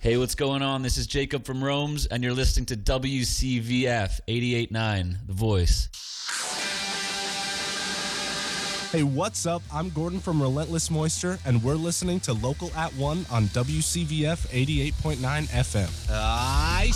Hey, what's going on? This is Jacob from Rome's, and you're listening to WCVF 88.9, The Voice. Hey, what's up? I'm Gordon from Relentless Moisture, and we're listening to Local at 1 on WCVF 88.9 FM. I